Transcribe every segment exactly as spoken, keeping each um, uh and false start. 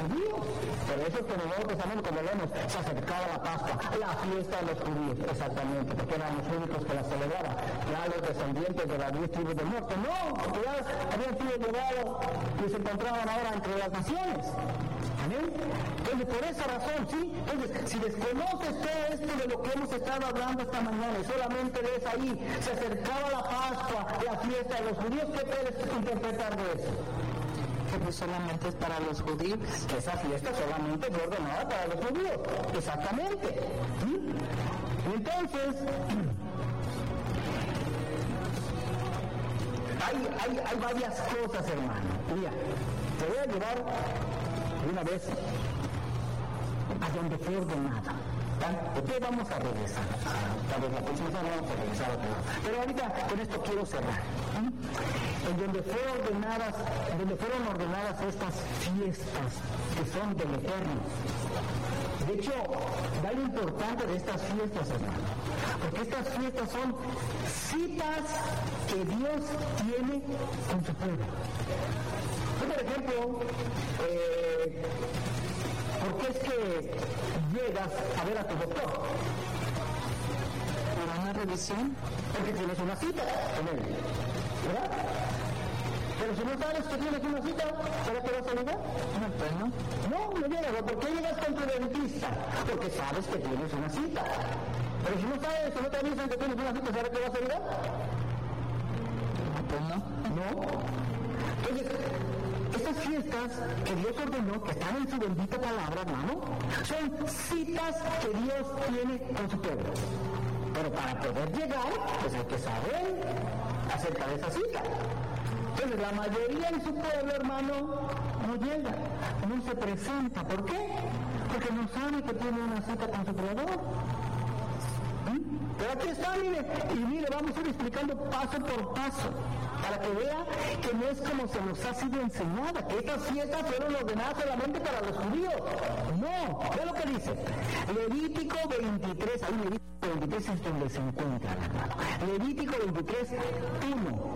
judíos. Por eso es que en el Nuevo Testamento, como leemos, se acercaba la Pascua, la fiesta de los judíos, exactamente, porque eran los únicos que la celebraban, ya los descendientes de las diez tribus del norte, no, porque ya habían sido llevados y se encontraban ahora entre las naciones. ¿Amén? Entonces, por esa razón, ¿sí? Entonces, si desconoces todo esto de lo que hemos estado hablando esta mañana y solamente ves ahí, se acercaba la Pascua, la fiesta de los judíos, ¿qué puedes interpretar de eso? Que pues solamente es para los judíos. Que esa fiesta solamente es ordenada para los judíos. Exactamente. ¿Sí? Entonces, hay, hay, hay varias cosas, hermano. Mira, te voy a llevar una vez a donde fue ordenada. Después vamos a regresar. Tal vez la próxima semana vamos a regresar a otro. Pero ahorita con esto quiero cerrar. ¿Sí? En donde fueron ordenadas, donde fueron ordenadas estas fiestas que son del Eterno. De hecho, da lo importante de estas fiestas, hermano. Porque estas fiestas son citas que Dios tiene con su pueblo. Tú, por ejemplo, eh, ¿por qué es que llegas a ver a tu doctor? ¿Para una revisión? Porque tienes una cita con él, ¿verdad? Pero si no sabes que tienes una cita, ¿para qué vas a llegar? No, pues no. No, no llegas. ¿Por qué llegas con tu dentista? Porque sabes que tienes una cita. Pero si no sabes, si no te avisan que tienes una cita, ¿sabes qué vas a llegar? No, pues no. No. Entonces, estas fiestas que Dios ordenó, que están en su bendita palabra, hermano, son citas que Dios tiene con su pueblo. Pero para poder llegar, pues hay que saber acerca de esa cita. Entonces, la mayoría de su pueblo, hermano, no llega, no se presenta. ¿Por qué? Porque no sabe que tiene una cita con su Creador. ¿Mm? Pero aquí está, mire, y mire, vamos a ir explicando paso por paso, para que vea que no es como se nos ha sido enseñada, que estas fiestas fueron ordenadas solamente para los judíos. No, ve lo que dice. Levítico veintitrés, ahí Levítico veintitrés es donde se encuentra, hermano. Levítico veintitrés, uno.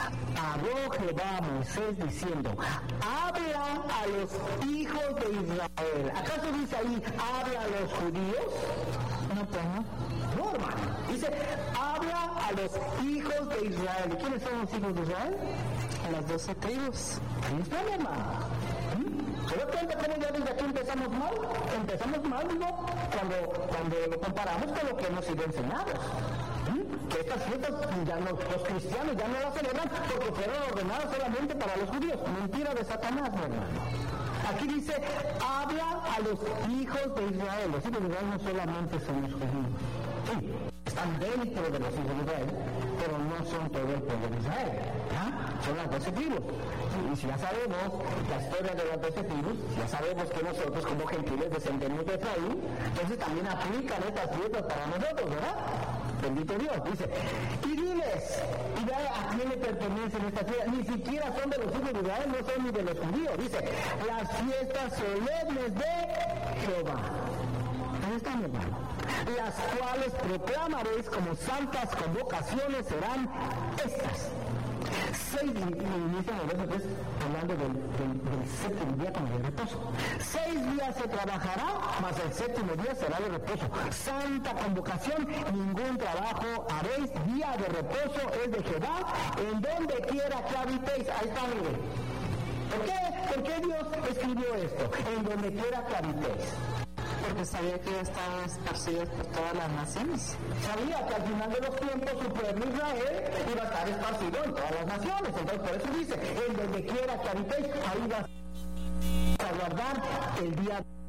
Habló Jehová a Moisés diciendo, habla a los hijos de Israel. ¿Acaso dice ahí, habla a los judíos? No, pues no. No, hermano. Dice, habla a los hijos de Israel. ¿Y quiénes son los hijos de Israel? Las doce tribus. Ahí están, hermano. ¿Mm? ¿Se da cuenta cómo ya desde aquí empezamos mal? Empezamos mal, ¿no? Cuando, cuando lo comparamos con lo que hemos sido enseñados. ¿Mm? Que estas fiestas ya no, los cristianos ya no las celebran porque fueron ordenadas solamente para los judíos. Mentira de Satanás, mi hermano. Aquí dice, habla a los hijos de Israel. Los hijos de Israel no solamente son los judíos. Sí, están dentro de los hijos de Israel, pero no son todo el pueblo de Israel. ¿Ah? Son las doce tribus. Sí, y si ya sabemos la historia de las doce tribus, ya sabemos que nosotros como gentiles descendemos de Efraín, entonces también aplican estas fiestas para nosotros, ¿verdad? Bendito Dios, dice. Y diles, y vea a quién le pertenecen estas fiestas, ni siquiera son de los hijos de Israel, no son ni de los judíos. Dice, las fiestas solemnes de Jehová. Ahí está, mi hermano. Las cuales proclamaréis como santas convocaciones serán estas. Seis, inicia en el verso tres, hablando del, del, del séptimo día como de reposo. Seis días se trabajará, mas el séptimo día será de reposo. Santa convocación, ningún trabajo haréis, día de reposo es de Jehová, en donde quiera que habitéis. Ahí está, mire. ¿Por qué? ¿Por qué Dios escribió esto? En donde quiera que habitéis. Porque sabía que estaban esparcidos por todas las naciones. Sabía que al final de los tiempos su pueblo Israel iba a estar esparcido en todas las naciones. Entonces por eso dice, en donde quiera que habitéis, ahí va a guardar el día